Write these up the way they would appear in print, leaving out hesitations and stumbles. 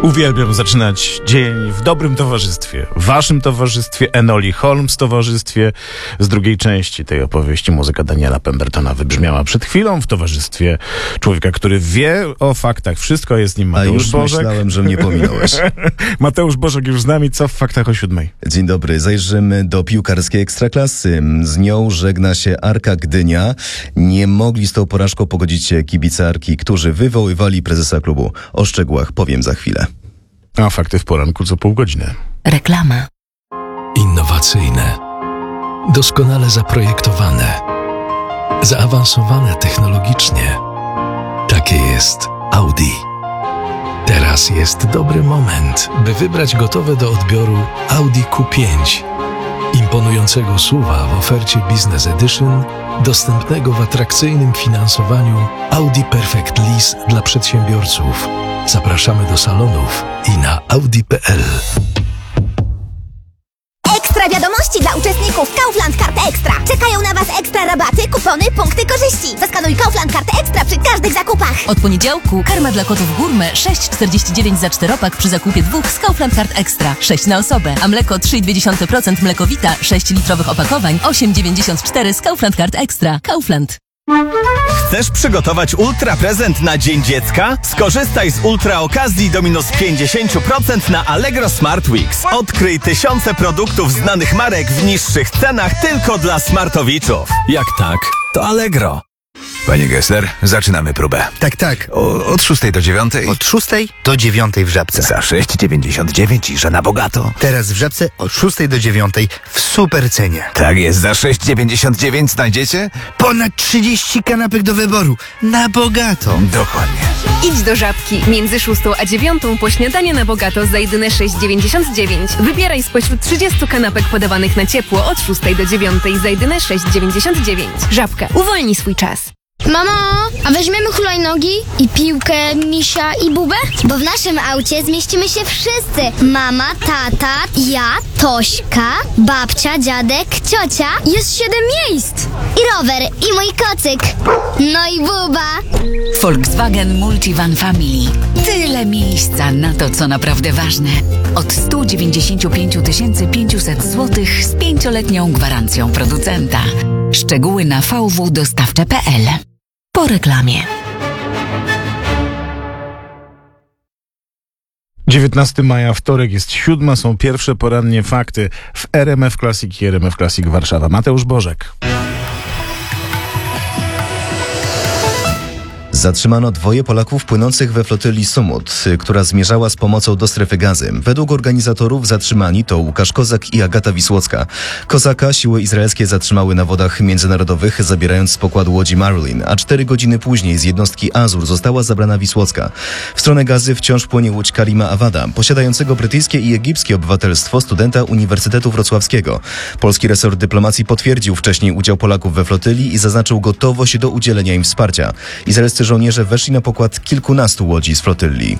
Uwielbiam zaczynać dzień w dobrym towarzystwie. W waszym towarzystwie, Enoli Holmes towarzystwie. Z drugiej części tej opowieści muzyka Daniela Pembertona wybrzmiała przed chwilą w towarzystwie człowieka, który wie o faktach. Wszystko jest nim Mateusz Bożek. Myślałem, że mnie pominąłeś. Mateusz Bożek już z nami. Co w faktach o 7:00? Dzień dobry. Zajrzymy do piłkarskiej Ekstraklasy. Z nią żegna się Arka Gdynia. Nie mogli z tą porażką pogodzić się kibice Arki, którzy wywoływali prezesa klubu. O szczegółach powiem za chwilę. A fakty w poranku co pół godziny. Reklama. Innowacyjne, doskonale zaprojektowane, zaawansowane technologicznie. Takie jest Audi. Teraz jest dobry moment, by wybrać gotowe do odbioru Audi Q5. Imponującego SUV-a w ofercie Business Edition, dostępnego w atrakcyjnym finansowaniu Audi Perfect Lease dla przedsiębiorców. Zapraszamy do salonów i na audi.pl. Ekstra wiadomości dla uczestników Kaufland Kart Ekstra. Czekają na Was ekstra rabaty, kupony, punkty korzyści. Zaskanuj Kaufland Kart Ekstra przy każdych zakupach. Od poniedziałku karma dla kotów Gourmet 6,49 za 4-pak przy zakupie 2 z Kaufland Kart Ekstra. 6 na osobę. A mleko 3,2% mlekowita 6 litrowych opakowań 8,94 z Kaufland Kart Ekstra. Kaufland. Chcesz przygotować ultra prezent na Dzień Dziecka? Skorzystaj z ultra okazji do minus 50% na Allegro Smart Weeks. Odkryj tysiące produktów znanych marek w niższych cenach tylko dla smartowiczów. Jak tak, to Allegro. Panie Gessler, zaczynamy próbę. Tak. Od 6 do 9. Od 6 do 9 w Żabce. Za 6,99 i że na bogato. Teraz w Żabce od 6 do 9 w super cenie. Tak jest, za 6,99 znajdziecie? Ponad 30 kanapek do wyboru. Na bogato. Dokładnie. Idź do Żabki. Między 6 a 9 po śniadanie na bogato za jedyne 6,99. Wybieraj spośród 30 kanapek podawanych na ciepło od 6 do 9 za jedyne 6,99. Żabka. Uwolnij swój czas. Mamo, a weźmiemy hulajnogi i piłkę, misia i bubę? Bo w naszym aucie zmieścimy się wszyscy. Mama, tata, ja, Tośka, babcia, dziadek, ciocia. Jest 7 miejsc. I rower, i mój kocyk. No i buba. Volkswagen Multivan Family. Tyle miejsca na to, co naprawdę ważne. Od 195 500 zł z 5-letnią gwarancją producenta. Szczegóły na vwdostawcze.pl. Po reklamie. 19 maja, wtorek, jest 7:00, są pierwsze porannie fakty w RMF Classic i RMF Classic Warszawa. Mateusz Bożek. Zatrzymano 2 Polaków płynących we flotyli Sumut, która zmierzała z pomocą do strefy Gazy. Według organizatorów zatrzymani to Łukasz Kozak i Agata Wisłocka. Kozaka siły izraelskie zatrzymały na wodach międzynarodowych, zabierając z pokładu łodzi Marilyn, a 4 godziny później z jednostki Azur została zabrana Wisłocka. W stronę Gazy wciąż płynie łódź Karima Awada, posiadającego brytyjskie i egipskie obywatelstwo, studenta Uniwersytetu Wrocławskiego. Polski resort dyplomacji potwierdził wcześniej udział Polaków we flotyli i zaznaczył gotowość do udzielenia im wsparcia. Izraelscy żołnierze weszli na pokład kilkunastu łodzi z flotyli.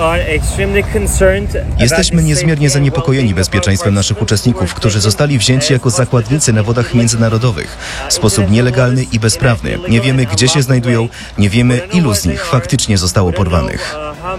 Jesteśmy niezmiernie zaniepokojeni bezpieczeństwem naszych uczestników, którzy zostali wzięci jako zakładnicy na wodach międzynarodowych w sposób nielegalny i bezprawny. Nie wiemy, gdzie się znajdują, nie wiemy, ilu z nich faktycznie zostało porwanych.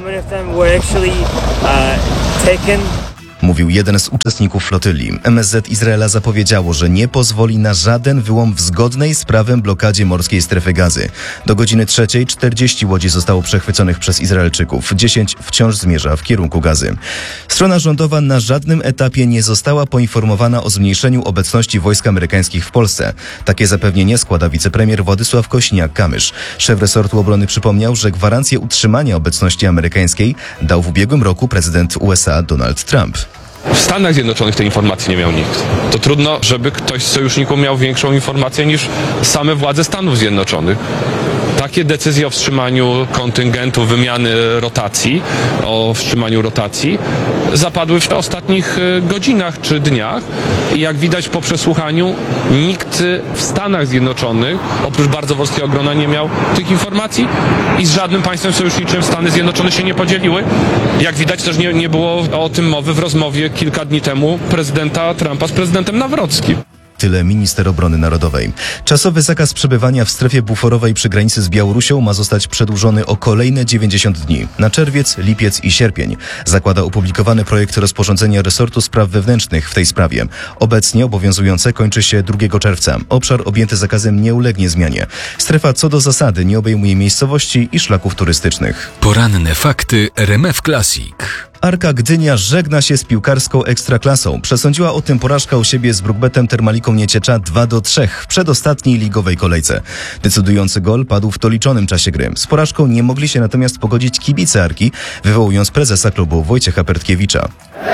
Mówił jeden z uczestników flotyli. MSZ Izraela zapowiedziało, że nie pozwoli na żaden wyłom w zgodnej z prawem blokadzie morskiej strefy Gazy. Do godziny 3:00 40 łodzi zostało przechwyconych przez Izraelczyków. 10 wciąż zmierza w kierunku Gazy. Strona rządowa na żadnym etapie nie została poinformowana o zmniejszeniu obecności wojsk amerykańskich w Polsce. Takie zapewnienie składa wicepremier Władysław Kośniak-Kamysz. Szef resortu obrony przypomniał, że gwarancję utrzymania obecności amerykańskiej dał w ubiegłym roku prezydent USA Donald Trump. W Stanach Zjednoczonych tej informacji nie miał nikt. To trudno, żeby ktoś z sojuszników miał większą informację niż same władze Stanów Zjednoczonych. Takie decyzje o wstrzymaniu kontyngentu, wymiany rotacji, o wstrzymaniu rotacji zapadły w ostatnich godzinach czy dniach i jak widać po przesłuchaniu nikt w Stanach Zjednoczonych oprócz bardzo wąskiego grona nie miał tych informacji i z żadnym państwem sojuszniczym Stany Zjednoczone się nie podzieliły. Jak widać też nie było o tym mowy w rozmowie kilka dni temu prezydenta Trumpa z prezydentem Nawrockim. Tyle minister obrony narodowej. Czasowy zakaz przebywania w strefie buforowej przy granicy z Białorusią ma zostać przedłużony o kolejne 90 dni. Na czerwiec, lipiec i sierpień. Zakłada opublikowany projekt rozporządzenia resortu spraw wewnętrznych w tej sprawie. Obecnie obowiązujące kończy się 2 czerwca. Obszar objęty zakazem nie ulegnie zmianie. Strefa co do zasady nie obejmuje miejscowości i szlaków turystycznych. Poranne fakty RMF Classic. Arka Gdynia żegna się z piłkarską ekstraklasą. Przesądziła o tym porażka u siebie z Brukbetem Termaliką Nieciecza 2-3 w przedostatniej ligowej kolejce. Decydujący gol padł w doliczonym czasie gry. Z porażką nie mogli się natomiast pogodzić kibice Arki, wywołując prezesa klubu Wojciecha Pertkiewicza.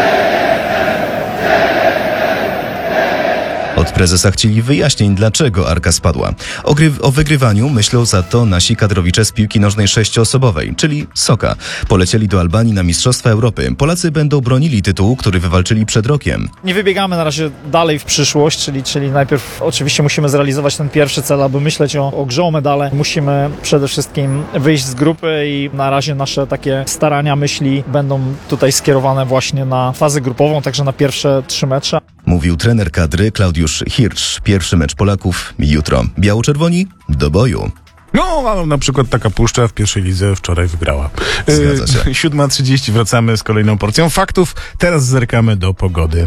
Od prezesa chcieli wyjaśnień, dlaczego Arka spadła. O wygrywaniu myślą za to nasi kadrowicze z piłki nożnej 6-osobowej, czyli Soka. Polecieli do Albanii na Mistrzostwa Europy. Polacy będą bronili tytułu, który wywalczyli przed rokiem. Nie wybiegamy na razie dalej w przyszłość, czyli najpierw oczywiście musimy zrealizować ten pierwszy cel, aby myśleć o grze o medale. Musimy przede wszystkim wyjść z grupy i na razie nasze takie starania, myśli będą tutaj skierowane właśnie na fazę grupową, także na pierwsze 3 mecze. Mówił trener kadry Klaudiusz Hirsch. Pierwszy mecz Polaków jutro. Biało-czerwoni do boju. No, a na przykład taka Puszcza w pierwszej lidze wczoraj wygrała. Zgadza się. 7:30 wracamy z kolejną porcją faktów. Teraz zerkamy do pogody.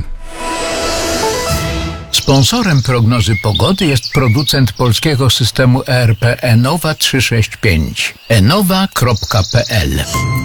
Sponsorem prognozy pogody jest producent polskiego systemu ERP Enowa 365. enowa.pl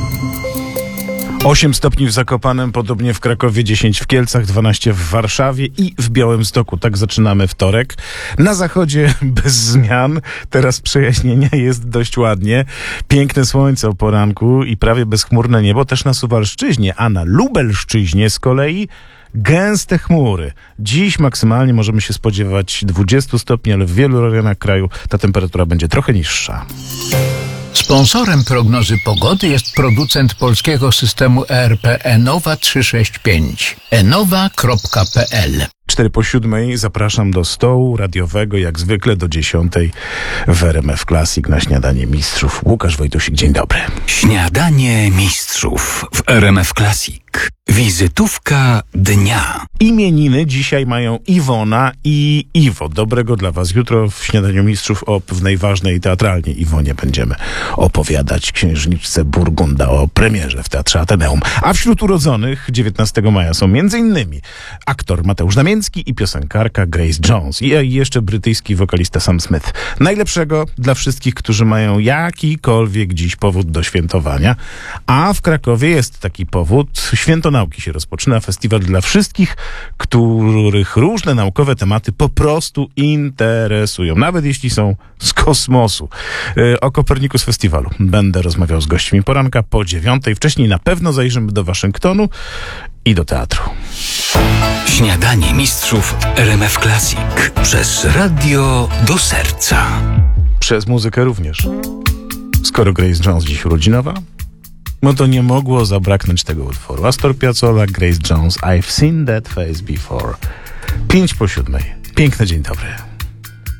8 stopni w Zakopanem, podobnie w Krakowie, 10 w Kielcach, 12 w Warszawie i w Białymstoku. Tak zaczynamy wtorek. Na zachodzie bez zmian, teraz przejaśnienia, jest dość ładnie. Piękne słońce o poranku i prawie bezchmurne niebo też na Suwalszczyźnie, a na Lubelszczyźnie z kolei gęste chmury. Dziś maksymalnie możemy się spodziewać 20 stopni, ale w wielu rejonach kraju ta temperatura będzie trochę niższa. Sponsorem prognozy pogody jest producent polskiego systemu ERP Enowa 365. enowa.pl 6:45 zapraszam do stołu radiowego, jak zwykle do 10:00 w RMF Classic na Śniadanie Mistrzów. Łukasz Wojtusik, dzień dobry. Śniadanie mistrzów w RMF Classic. Wizytówka dnia. Imieniny dzisiaj mają Iwona i Iwo. Dobrego dla was. Jutro w Śniadaniu Mistrzów o pewnej ważnej teatralnie Iwonie będziemy opowiadać, księżniczce Burgunda, o premierze w Teatrze Ateneum. A wśród urodzonych 19 maja są m.in. aktor Mateusz Damięcki i piosenkarka Grace Jones. I jeszcze brytyjski wokalista Sam Smith. Najlepszego dla wszystkich, którzy mają jakikolwiek dziś powód do świętowania. A w Krakowie jest taki powód. Święto Nauki się rozpoczyna. Festiwal dla wszystkich, których różne naukowe tematy po prostu interesują. Nawet jeśli są z kosmosu. O Kopernikus Festiwalu będę rozmawiał z gośćmi poranka po 9:00. Wcześniej na pewno zajrzymy do Waszyngtonu i do teatru. Śniadanie mistrzów RMF Classic. Przez radio do serca. Przez muzykę również. Skoro Grace Jones dziś urodzinowa, no to nie mogło zabraknąć tego utworu. Astor Piazzolla, Grace Jones, I've seen that face before. 6:05. Piękny dzień dobry.